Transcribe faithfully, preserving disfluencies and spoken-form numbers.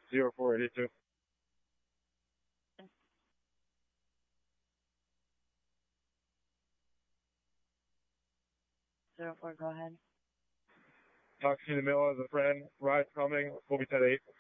zero four eight two. Zero four, go ahead. Talk to you in the middle as a friend. Ride coming. We'll be ten eight.